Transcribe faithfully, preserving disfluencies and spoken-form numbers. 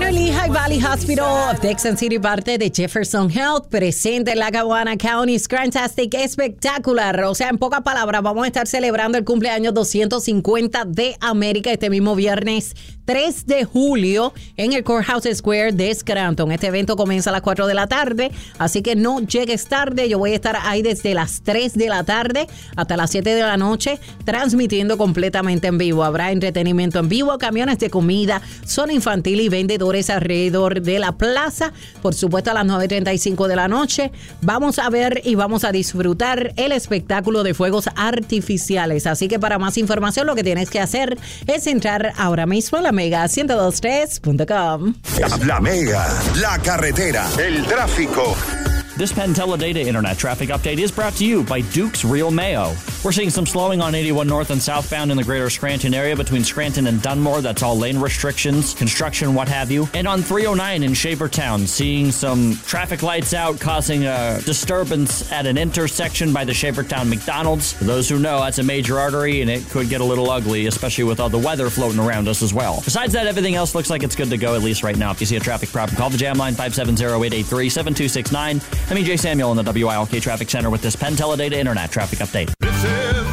Bueno, el Lehigh Valley Hospital of Dixon City, parte de Jefferson Health, presente en Lackawanna County, Scrantastic, espectacular. O sea, en pocas palabras, vamos a estar celebrando el cumpleaños doscientos cincuenta de América este mismo viernes tres de julio en el Courthouse Square de Scranton. Este evento comienza a las cuatro de la tarde, así que no llegues tarde. Yo voy a estar ahí desde las tres de la tarde hasta las siete de la noche, transmitiendo completamente en vivo. Habrá entretenimiento en vivo, camiones de comida, zona infantil y vendedores alrededor de la plaza. Por supuesto, a las nueve treinta y cinco de la noche vamos a ver y vamos a disfrutar el espectáculo de fuegos artificiales. Así que para más información lo que tienes que hacer es entrar ahora mismo a la Mega ciento dos tres punto com. La, la Mega, la carretera, el tráfico. This Penn Teledata Internet Traffic Update is brought to you by Duke's Real Mayo. We're seeing some slowing on eighty-one north and southbound in the greater Scranton area between Scranton and Dunmore. That's all lane restrictions, construction, what have you. And on three oh nine in Shavertown, seeing some traffic lights out causing a disturbance at an intersection by the Shavertown McDonald's. For those who know, that's a major artery and it could get a little ugly, especially with all the weather floating around us as well. Besides that, everything else looks like it's good to go, at least right now. If you see a traffic problem, call the jam line five seven zero, eight eight three, seven two six nine. I'm E J Samuel in the W I L K Traffic Center with this Penn Teledata Internet Traffic Update.